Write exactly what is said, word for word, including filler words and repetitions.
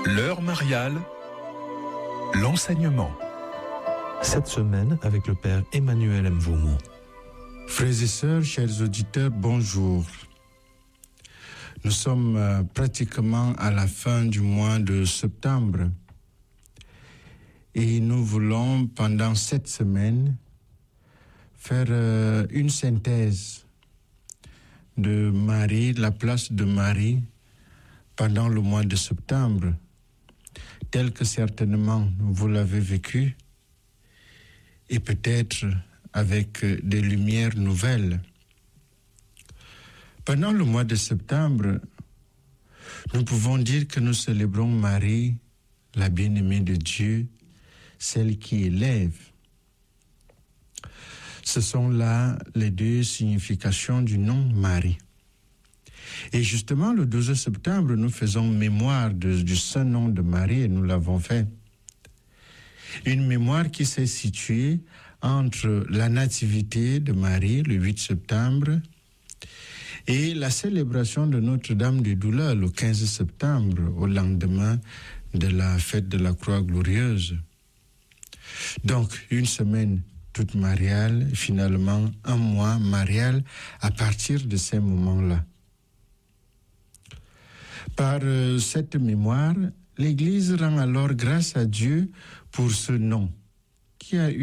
L'heure mariale, l'enseignement. Cette semaine avec le Père Emmanuel Mvumo. Frères et sœurs, chers auditeurs, bonjour. Nous sommes euh, pratiquement à la fin du mois de septembre et nous voulons pendant cette semaine faire euh, une synthèse de Marie, la place de Marie pendant le mois de septembre, tel que certainement vous l'avez vécu, et peut-être avec des lumières nouvelles. Pendant le mois de septembre, nous pouvons dire que nous célébrons Marie, la bien-aimée de Dieu, celle qui élève. Ce sont là les deux significations du nom Marie. Et justement, le douze septembre, nous faisons mémoire de, du saint nom de Marie et nous l'avons fait. Une mémoire qui s'est située entre la nativité de Marie, le huit septembre, et la célébration de Notre-Dame des Douleurs, le quinze septembre, au lendemain de la fête de la Croix glorieuse. Donc, une semaine toute mariale, finalement un mois marial à partir de ces moments-là. Par euh, cette mémoire, l'Église rend alors grâce à Dieu pour ce nom qui a eu